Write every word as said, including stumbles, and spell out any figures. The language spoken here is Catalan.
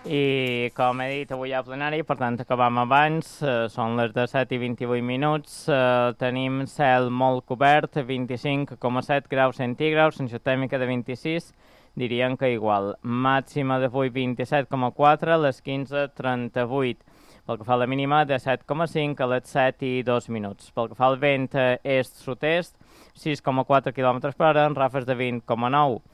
I com he dit, avui hi ha plenari, per tant acabam abans, eh, són les disset i vint-i-vuit minuts, eh, tenim cel molt cobert, vint-i-cinc coma set graus centígrads, sensació tèrmica de vint-i-sis, diríem que igual. Màxima d'avui vint-i-set coma quatre, a les quinze trenta-vuit. Pel que fa a la mínima, de set coma cinc a les set i dos minuts. Pel que fa al vent est-sud-est, sis coma quatre quilòmetres per hora, en ràfecs de vint coma nou.